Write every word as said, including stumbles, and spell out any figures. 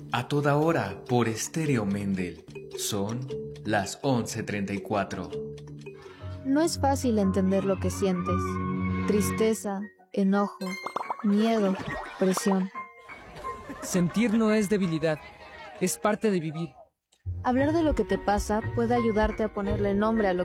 A toda hora por Estéreo Mendel. Son las once treinta y cuatro. No es fácil entender lo que sientes. Tristeza, enojo, miedo, presión. Sentir no es debilidad, es parte de vivir. Hablar de lo que te pasa puede ayudarte a ponerle nombre a lo